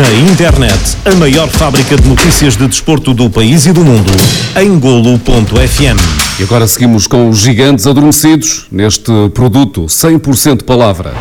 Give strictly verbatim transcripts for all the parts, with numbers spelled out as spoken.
Na internet, a maior fábrica de notícias de desporto do país e do mundo, em golo ponto f m. E agora seguimos com os gigantes adormecidos neste produto cem por cento palavra.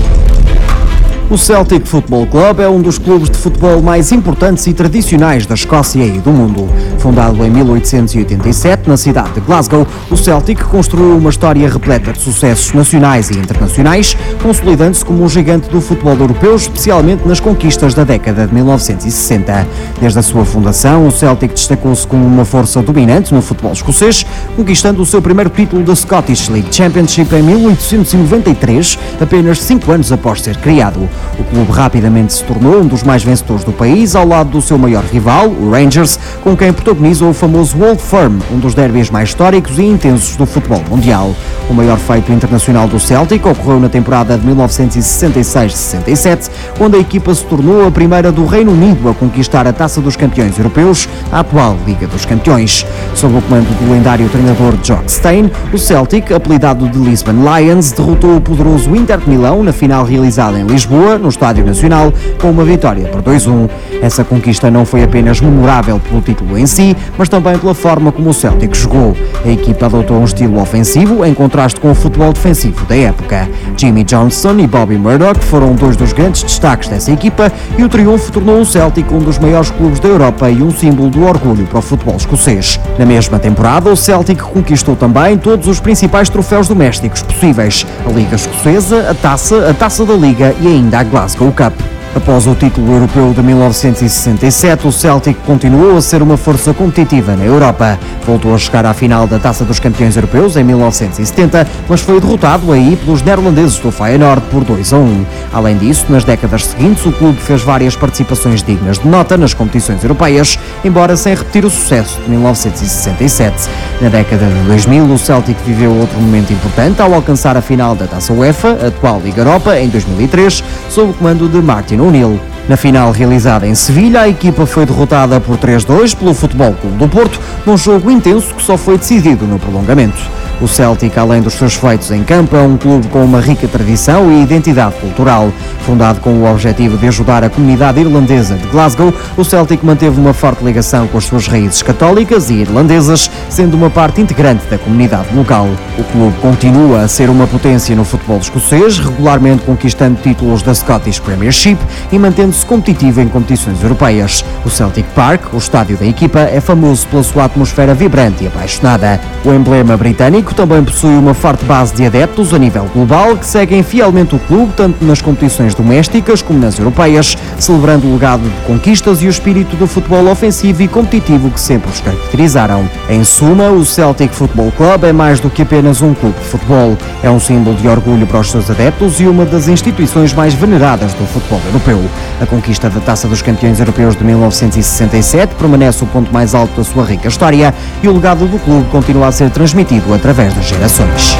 O Celtic Football Club é um dos clubes de futebol mais importantes e tradicionais da Escócia e do mundo. Fundado em mil oitocentos e oitenta e sete na cidade de Glasgow, o Celtic construiu uma história repleta de sucessos nacionais e internacionais, consolidando-se como um gigante do futebol europeu, especialmente nas conquistas da década de mil novecentos e sessenta. Desde a sua fundação, o Celtic destacou-se como uma força dominante no futebol escocês, conquistando o seu primeiro título da Scottish League Championship em mil oitocentos e noventa e três, apenas cinco anos após ser criado. O clube rapidamente se tornou um dos mais vencedores do país, ao lado do seu maior rival, o Rangers, com quem protagoniza o famoso Old Firm, um dos derbys mais históricos e intensos do futebol mundial. O maior feito internacional do Celtic ocorreu na temporada de mil novecentos e sessenta e seis sessenta e sete, quando a equipa se tornou a primeira do Reino Unido a conquistar a Taça dos Campeões Europeus, a atual Liga dos Campeões. Sob o comando do lendário treinador Jock Stein, o Celtic, apelidado de Lisbon Lions, derrotou o poderoso Inter de Milão na final realizada em Lisboa, no Estádio Nacional, com uma vitória por dois a um. Essa conquista não foi apenas memorável pelo título em si, mas também pela forma como o Celtic jogou. A equipa adotou um estilo ofensivo, em contraste com o futebol defensivo da época. Jimmy Johnson e Bobby Murdoch foram dois dos grandes destaques dessa equipa, e o triunfo tornou o Celtic um dos maiores clubes da Europa e um símbolo do orgulho para o futebol escocês. Na mesma temporada, o Celtic conquistou também todos os principais troféus domésticos possíveis: a Liga Escocesa, a Taça, a Taça da Liga e ainda a Glasgow Cup. Após o título europeu de mil novecentos e sessenta e sete, o Celtic continuou a ser uma força competitiva na Europa. Voltou a chegar à final da Taça dos Campeões Europeus em mil novecentos e setenta, mas foi derrotado aí pelos neerlandeses do Feyenoord por dois a um. Além disso, nas décadas seguintes, o clube fez várias participações dignas de nota nas competições europeias, embora sem repetir o sucesso de mil novecentos e sessenta e sete. Na década de dois mil, o Celtic viveu outro momento importante ao alcançar a final da Taça UEFA, a atual Liga Europa, em dois mil e três, sob o comando de Martin O'Neill. Na final realizada em Sevilha, a equipa foi derrotada por três a dois pelo Futebol Clube do Porto, num jogo intenso que só foi decidido no prolongamento. O Celtic, além dos seus feitos em campo, é um clube com uma rica tradição e identidade cultural. Fundado com o objetivo de ajudar a comunidade irlandesa de Glasgow, o Celtic manteve uma forte ligação com as suas raízes católicas e irlandesas, sendo uma parte integrante da comunidade local. O clube continua a ser uma potência no futebol escocês, regularmente conquistando títulos da Scottish Premiership e mantendo-se competitivo em competições europeias. O Celtic Park, o estádio da equipa, é famoso pela sua atmosfera vibrante e apaixonada. O emblema britânico também possui uma forte base de adeptos a nível global que seguem fielmente o clube tanto nas competições domésticas como nas europeias, celebrando o legado de conquistas e o espírito do futebol ofensivo e competitivo que sempre os caracterizaram. Em suma, o Celtic Football Club é mais do que apenas um clube de futebol. É um símbolo de orgulho para os seus adeptos e uma das instituições mais veneradas do futebol europeu. A conquista da Taça dos Campeões Europeus de mil novecentos e sessenta e sete permanece o ponto mais alto da sua rica história e o legado do clube continua a ser transmitido através das gerações.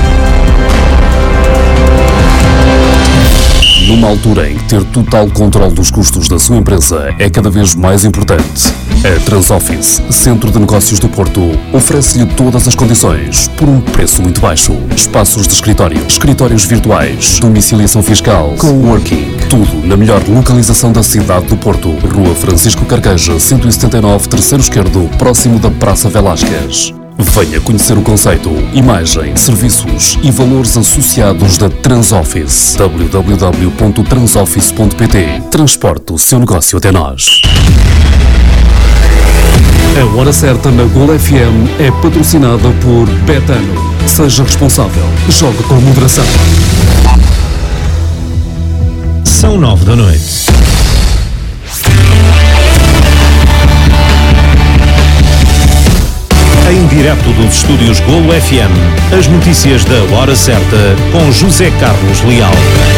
Numa altura em que ter total controle dos custos da sua empresa é cada vez mais importante, a Transoffice, Centro de Negócios do Porto, oferece-lhe todas as condições por um preço muito baixo. Espaços de escritório, escritórios virtuais, domiciliação fiscal, coworking, tudo na melhor localização da cidade do Porto. Rua Francisco Carqueja, cento e setenta e nove, terceiro esquerdo, próximo da Praça Velásquez. Venha conhecer o conceito, imagem, serviços e valores associados da Transoffice. w w w ponto transoffice ponto p t. Transporte o seu negócio até nós. A Hora Certa na Golo F M é patrocinada por Betano. Seja responsável. Jogue com moderação. São nove da noite. Em direto dos estúdios Golo F M, as notícias da Hora Certa com José Carlos Leal.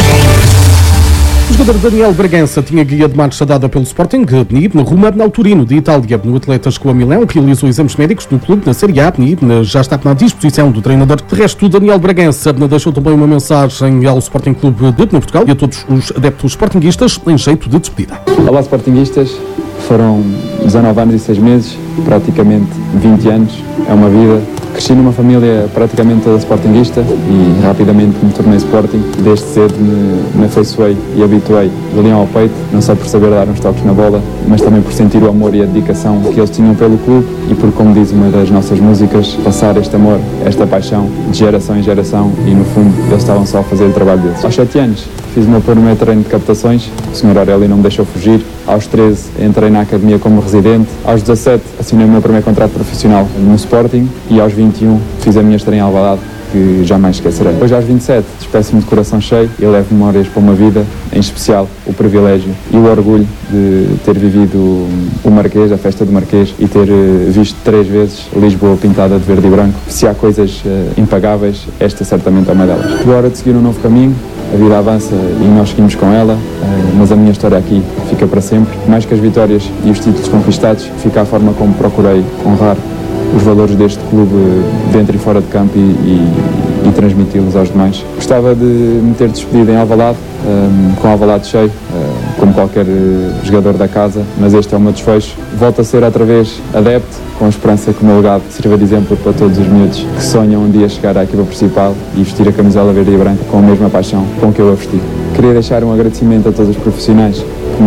O jogador Daniel Bragança tinha guia de marcha dada pelo Sporting de Nîmes, rumo ao Torino de Itália. No Atletas com a Milão realizou exames médicos do clube na Série A. Nîmes já está à disposição do treinador. De resto, o Daniel Bragança deixou também uma mensagem ao Sporting Clube de Portugal e a todos os adeptos sportinguistas em jeito de despedida. Olá, sportinguistas. Foram dezanove anos e seis meses, praticamente vinte anos, é uma vida. Cresci numa família praticamente toda sportinguista e rapidamente me tornei Sporting. Desde cedo me, me afeiçoei e habituei de leão ao peito, não só por saber dar uns toques na bola, mas também por sentir o amor e a dedicação que eles tinham pelo clube e por, como diz uma das nossas músicas, passar este amor, esta paixão de geração em geração e, no fundo, eles estavam só a fazer o trabalho deles. Aos sete anos fiz o meu primeiro treino de captações, o senhor Aurélio não me deixou fugir. Aos treze entrei na academia como residente. Aos dezassete assinei o meu primeiro contrato profissional no Sporting e aos vinte e um fiz a minha estreia em Alvalade, que jamais esquecerei. Hoje aos vinte e sete despeço-me de coração cheio e levo memórias para uma vida, em especial o privilégio e o orgulho de ter vivido o Marquês, a festa do Marquês, e ter visto três vezes Lisboa pintada de verde e branco. Se há coisas uh, impagáveis, esta certamente é uma delas. Agora de seguir um novo caminho, a vida avança e nós seguimos com ela, uh, mas a minha história aqui fica para sempre. Mais que as vitórias e os títulos conquistados, fica a forma como procurei honrar os valores deste clube dentro e fora de campo e, e, e transmiti-los aos demais. Gostava de me ter despedido em Alvalade, um, com Alvalade cheio, uh, como qualquer jogador da casa, mas este é o meu desfecho. Volto a ser outra vez adepto, com a esperança que o meu legado sirva de exemplo para todos os miúdos que sonham um dia chegar à equipa principal e vestir a camisola verde e branca com a mesma paixão com que eu a vesti. Queria deixar um agradecimento a todos os profissionais que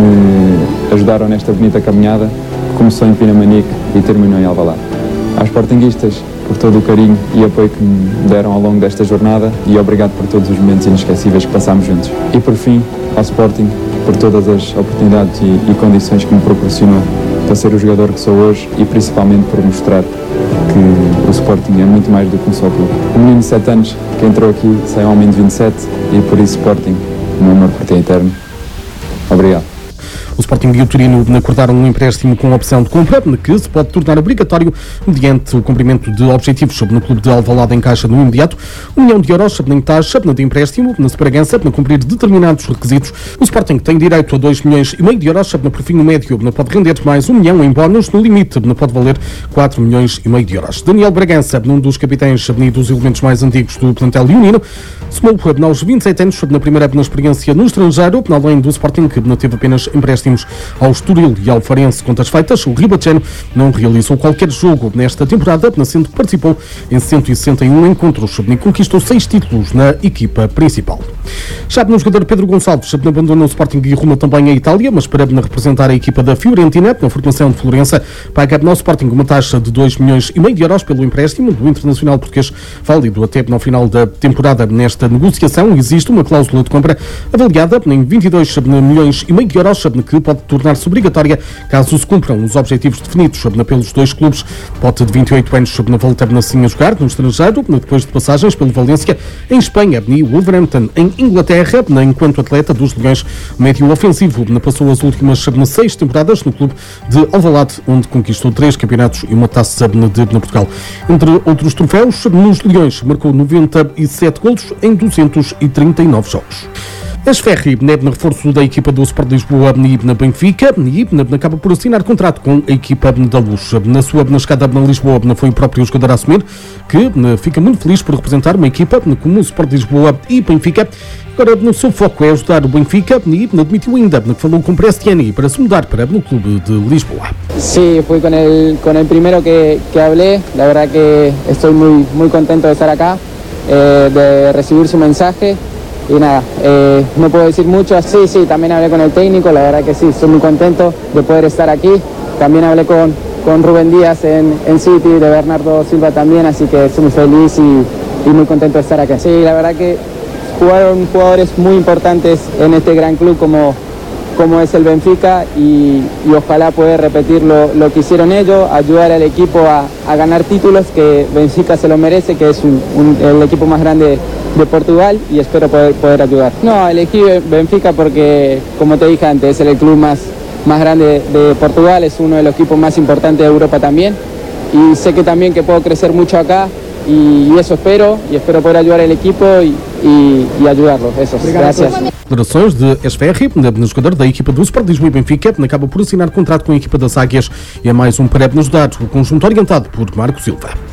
me ajudaram nesta bonita caminhada, que começou em Pinamanique e terminou em Alvalade. Aos sportinguistas, por todo o carinho e apoio que me deram ao longo desta jornada e obrigado por todos os momentos inesquecíveis que passámos juntos. E por fim, ao Sporting, por todas as oportunidades e, e condições que me proporcionou para ser o jogador que sou hoje e principalmente por mostrar que o Sporting é muito mais do que um só clube. Um menino de sete anos que entrou aqui sai um homem de vinte e sete e por isso Sporting, o meu amor por ti é eterno. Obrigado. O Sporting e o Torino acordaram um empréstimo com opção de compra, que se pode tornar obrigatório mediante o cumprimento de objetivos no clube de Alvalade em caixa no imediato. Um milhão de euros em taxa de empréstimo, na Bragança, para cumprir determinados requisitos. O Sporting tem direito a dois milhões e meio de euros, por fim o médio pode render mais um milhão em bónus, no limite pode valer quatro milhões e meio de euros. Daniel Bragança, um dos capitães e dos elementos mais antigos do plantel leonino, somou aos vinte e sete anos na primeira experiência no estrangeiro, além do Sporting, que teve apenas empréstimos ao Estoril e ao Farense contas feitas. O Ribacheno não realizou qualquer jogo nesta temporada, sendo que participou em cento e sessenta e um encontros e conquistou seis títulos na equipa principal. Já no jogador Pedro Gonçalves abandonou o Sporting e rumo também à Itália, mas para representar a equipa da Fiorentina, na formação de Florença, paga no Sporting uma taxa de dois milhões e meio de euros pelo empréstimo do internacional português, válido até no final da temporada. Nesta negociação existe uma cláusula de compra avaliada em vinte e dois milhões e meio de euros, que pode tornar-se obrigatória caso se cumpram os objetivos definidos pelos dois clubes. Pote de vinte e oito anos volta assim a jogar no estrangeiro, depois de passagens pelo Valência em Espanha e Wolverhampton em Inglaterra. Enquanto atleta dos Leões, médio ofensivo passou as últimas seis temporadas no clube de Alvalade, onde conquistou três campeonatos e uma taça de Portugal. Entre outros troféus, nos Leões marcou noventa e sete golos em duzentos e trinta e nove jogos. Echeverri, no reforço da equipa do Sport Lisboa e na Benfica, e acaba por assinar contrato com a equipa da Luz. Na sua chegada na Lisboa, foi o próprio jogador a assumir, que fica muito feliz por representar uma equipa como o Sport Lisboa e Benfica. Agora, no seu foco é ajudar o Benfica e admitiu ainda que falou com Prestiani para se mudar para o clube de Lisboa. Sí, fui con el, con el primero que, que hablé. La verdad que estoy muy, muy contento de estar acá, eh, de recibir su mensaje. Y nada, eh, no puedo decir mucho. Sí, sí, también hablé con el técnico, la verdad que sí, estoy muy contento de poder estar aquí. También hablé con, con Rubén Díaz en, en City, de Bernardo Silva también, así que estoy muy feliz y, y muy contento de estar aquí. Sí, la verdad que jugaron jugadores muy importantes en este gran club como, como es el Benfica y, y ojalá poder repetir lo, lo que hicieron ellos, ayudar al equipo a, a ganar títulos, que Benfica se lo merece, que es un, un, el equipo más grande de Portugal, y espero poder, poder ayudar. No, elegí Benfica porque, como te dije antes, es el club más, más grande de Portugal, es uno de los equipos más importantes de Europa también, y sé que también que puedo crecer mucho acá, y, y eso espero, y espero poder ayudar al equipo y, y, y ayudarlos. Eso, gracias. Declarações de Echeverri, jogador da equipa do Sport Lisboa e Benfica, acaba por assinar contrato com a equipa das Águias e é mais um para ajudar o conjunto orientado por Marco Silva.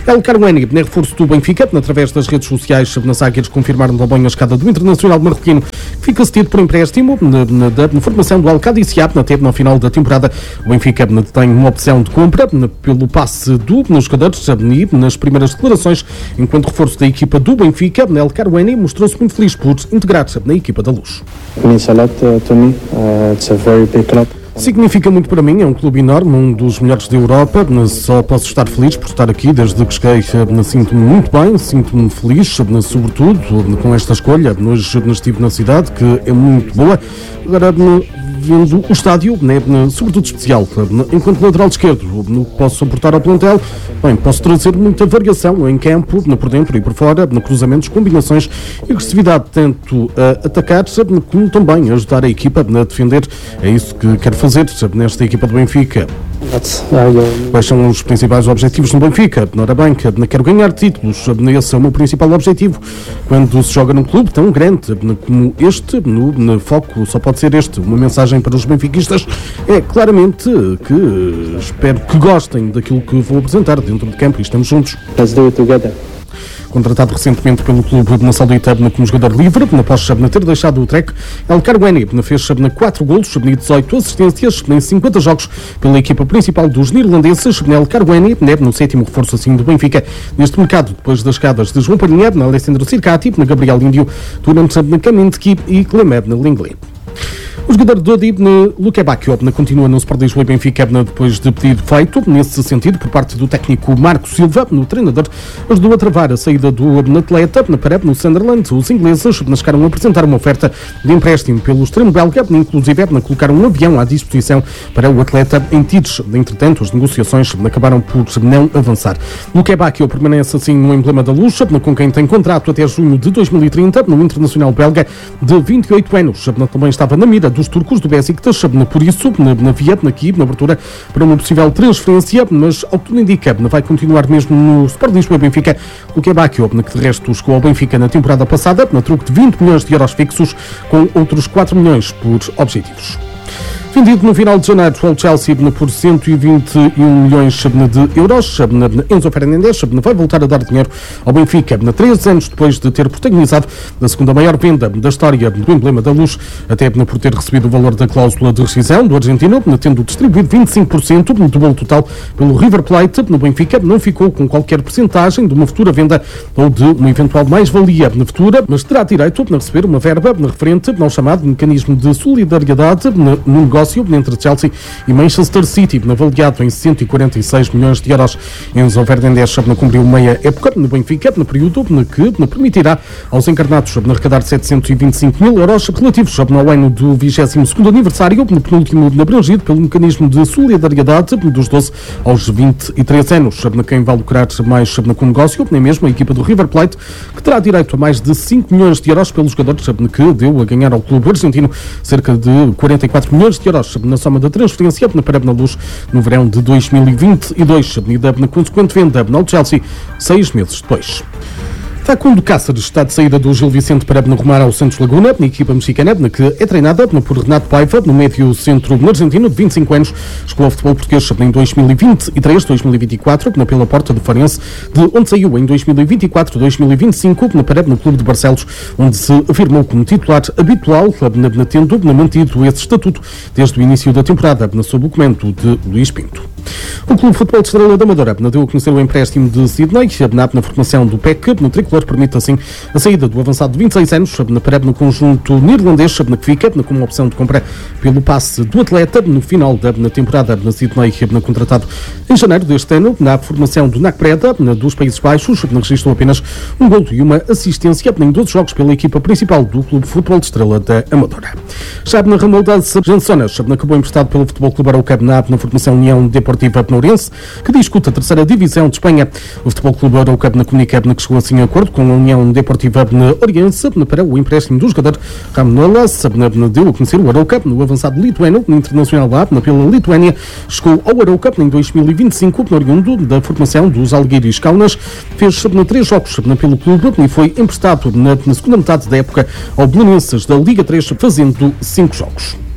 El Karouani, reforço do Benfica, através das redes sociais, nas águias confirmaram também a escada do internacional marroquino, que fica cedido por empréstimo na, na, na, na formação do Al-Qadisiab, na teve no final da temporada. O Benfica tem uma opção de compra pelo passe do nos jogadores e nas primeiras declarações, enquanto reforço da equipa do Benfica, El Karouani mostrou-se muito feliz por integrar-se na equipa da Luz. Significa muito para mim, é um clube enorme, um dos melhores da Europa, só posso estar feliz por estar aqui desde que cheguei, sinto-me muito bem, sinto-me feliz, sobretudo com esta escolha, hoje estive na cidade, que é muito boa, agora vendo o estádio, né, sobretudo especial, enquanto lateral esquerdo, no que posso suportar ao plantel, bem, posso trazer muita variação em campo, por dentro e por fora, no cruzamentos, combinações e agressividade, tanto a atacar como também a ajudar a equipa a defender. É isso que quero fazer nesta equipa do Benfica. Quais são os principais objetivos do Benfica? Ora bem, quero ganhar títulos, esse é o meu principal objetivo. Quando se joga num clube tão grande como este, no, no foco só pode ser este. Uma mensagem para os benfiquistas é claramente que espero que gostem daquilo que vou apresentar dentro de campo e estamos juntos. Let's do it together. Contratado recentemente pelo clube de Saudita como jogador livre, após ter deixado o Trek, El Karouani fez quatro golos, dezoito assistências em cinquenta jogos pela equipa principal dos neerlandeses. El Karouani, no sétimo reforço assim do Benfica neste mercado, depois das escadas de João Palhinha, Alessandro Circati, Gabriel Índio, Turante Kaminski e Clemeb Lingley. O jogador Dodi Luque Bacchio continua no Sport Lisboa e Benfica depois de pedido feito. Nesse sentido, por parte do técnico Marco Silva, no treinador, ajudou a travar a saída do atleta para no Sunderland. Os ingleses chegaram a apresentar uma oferta de empréstimo pelo extremo belga, inclusive colocaram um avião à disposição para o atleta em Tides. Entretanto, as negociações acabaram por não avançar. Luque Bacchio permanece assim no emblema da Luz, com quem tem contrato até junho de dois mil e trinta, no Internacional belga de vinte e oito anos. Também estava na mira dos turcos do Besiktas, por isso havia aqui na abertura para uma possível transferência, mas ao que tudo indica vai continuar mesmo no Sport Lisboa e Benfica. O que é Bacchio, que de resto chegou ao Benfica na temporada passada, na troco de vinte milhões de euros fixos, com outros quatro milhões por objetivos. Vendido no final de janeiro ao Chelsea por cento e vinte e um milhões de euros, Enzo Fernandes vai voltar a dar dinheiro ao Benfica três anos depois de ter protagonizado a segunda maior venda da história do emblema da Luz, até por ter recebido o valor da cláusula de rescisão do argentino, tendo distribuído vinte e cinco por cento do bolo total pelo River Plate. No Benfica não ficou com qualquer percentagem de uma futura venda ou de uma eventual mais-valia na futura, mas terá direito a receber uma verba referente ao chamado mecanismo de solidariedade no negócio entre Chelsea e Manchester City, avaliado em cento e quarenta e seis milhões de euros. Enzo Fernandes cumpriu meia época no Benfica, no período que permitirá aos encarnados arrecadar setecentos e vinte e cinco mil euros relativos ao ano do vigésimo segundo aniversário, no penúltimo abrangido pelo mecanismo de solidariedade dos doze aos vinte e três anos. Quem vai lucrar mais com o negócio, nem mesmo a equipa do River Plate, que terá direito a mais de cinco milhões de euros pelos jogadores, que deu a ganhar ao clube argentino cerca de quarenta e quatro milhões de euros na soma da transferência para a Luz no verão de dois mil e vinte e dois e da consequente venda ao Chelsea seis meses depois. Facundo Cáceres está de saída do Gil Vicente para rumar ao Santos Laguna, na equipa mexicana, que é treinada por Renato Paiva, no médio centro argentino de vinte e cinco anos. Chegou ao futebol português em dois mil e vinte e três, dois mil e vinte e quatro, pela porta do Farense, de onde saiu em dois mil e vinte e quatro, dois mil e vinte e cinco, para no clube de Barcelos, onde se afirmou como titular habitual, tendo mantido esse estatuto desde o início da temporada, sob o comando de Luís Pinto. O Clube Futebol de Estrela da Amadora deu a conhecer o empréstimo de Sidney na formação do P E C. No tricolor permite assim a saída do avançado de vinte e seis anos para no conjunto neerlandês, que fica com uma opção de compra pelo passe do atleta no final da temporada. Sidney, contratado em janeiro deste ano na formação do N A C Breda dos Países Baixos, registrou apenas um golo e uma assistência em doze jogos pela equipa principal do Clube Futebol de Estrela da Amadora. Já na Ramaldança, Jansonas acabou emprestado pelo Futebol Clube Araucano na formação União Deportiva Penourense, que discute a terceira divisão de Espanha. O Futebol Clube Araucano comunica que chegou assim a acordo com a União Deportiva Oriense para o empréstimo do jogador Ramnolas. Deu a conhecer o Araucano, no avançado lituano, no Internacional lá, pela Lituânia. Chegou ao Araucano em dois mil e vinte e cinco, oriundo da formação dos Algueiros Kaunas. Fez três jogos pelo clube e foi emprestado na segunda metade da época ao Belenenses da Liga três, fazendo cinco jogos.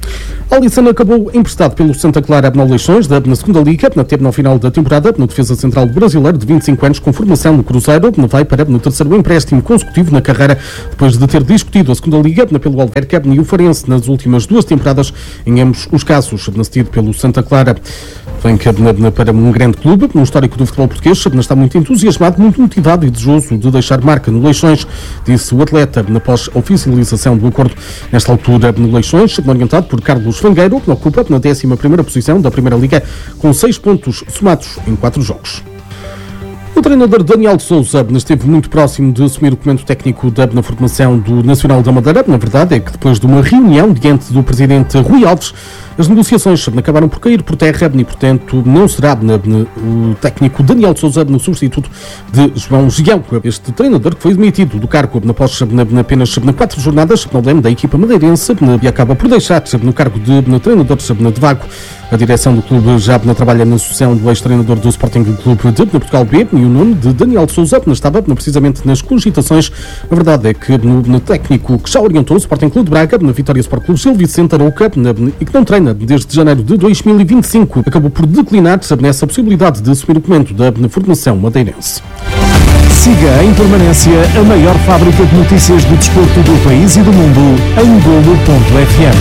Alisson acabou emprestado pelo Santa Clara no Leixões, da, na segunda Liga, teve no final da temporada, no defesa central brasileiro de vinte e cinco anos, com formação no Cruzeiro, vai para no terceiro empréstimo consecutivo na carreira, depois de ter discutido a segunda Liga pelo Alverca e o Farense nas últimas duas temporadas, em ambos os casos, cedido pelo Santa Clara. Vem para um grande clube, no histórico do futebol português, está muito entusiasmado, muito motivado e desejoso de deixar marca no Leixões, disse o atleta após a oficialização do acordo. Nesta altura, no Leixões, orientado por Carlos Fangueiro, que ocupa na décima primeira posição da Primeira Liga, com seis pontos somados em quatro jogos. O treinador Daniel de Sousa esteve muito próximo de assumir o comando técnico da, na formação do Nacional da Madeira. Na verdade é que depois de uma reunião diante do presidente Rui Alves, as negociações acabaram por cair por terra e, portanto, não será na, na, o técnico Daniel de Sousa no substituto de João Gião. Este treinador que foi demitido do cargo após na, apenas na quatro jornadas no leme da equipa madeirense e acaba por deixar no cargo de na, treinador de Vago. A direção do clube já trabalha na sucessão do ex-treinador do Sporting Clube de Portugal B e o nome de Daniel de Sousa estava precisamente nas cogitações. A verdade é que no, no técnico que já orientou o Sporting Clube de Braga, na Vitória Sport Clube Gil Vicente Arouca, na, e que não treina desde janeiro de dois mil e vinte e cinco, acabou por declinar nessa possibilidade de assumir o comando da na formação madeirense. Siga em permanência a maior fábrica de notícias do desporto do país e do mundo em golo ponto f m.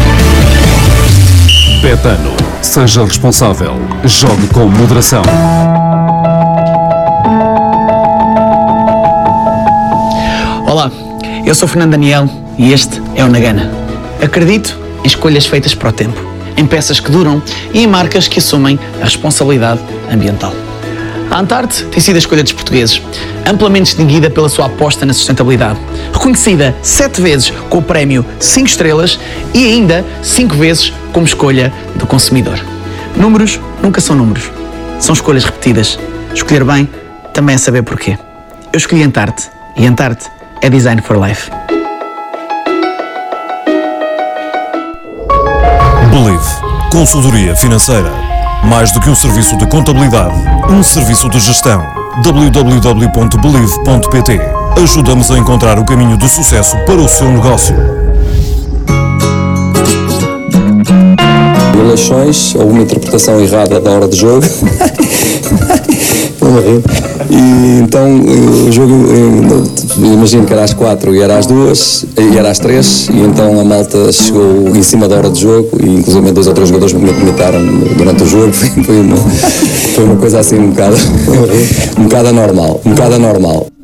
Betano. Seja responsável. Jogue com moderação. Olá, eu sou Fernando Daniel e este é o Nagana. Acredito em escolhas feitas para o tempo, em peças que duram e em marcas que assumem a responsabilidade ambiental. A Antarte tem sido a escolha dos portugueses, amplamente distinguida pela sua aposta na sustentabilidade, reconhecida sete vezes com o prémio cinco estrelas e ainda cinco vezes como escolha do consumidor. Números nunca são números, são escolhas repetidas. Escolher bem também é saber porquê. Eu escolhi Antarte e Antarte é Design for Life. Believe. Consultoria financeira. Mais do que um serviço de contabilidade, um serviço de gestão. w w w ponto believe ponto p t. Ajuda-nos a encontrar o caminho de sucesso para o seu negócio. Em Leixões, houve uma interpretação errada da hora de jogo. E então o jogo, imagino que era às quatro e era às duas, e era às três, e então a malta chegou em cima da hora de jogo, e inclusive dois ou três jogadores me comentaram durante o jogo. Foi uma, foi uma coisa assim um bocado, um bocado anormal, um bocado anormal.